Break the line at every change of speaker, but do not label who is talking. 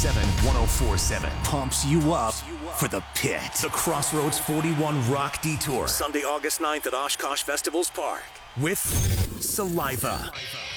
1047 pumps you up for the pit. The Crossroads 41 Rock Detour. Sunday, August 9th at Oshkosh Festivals Park with Saliva.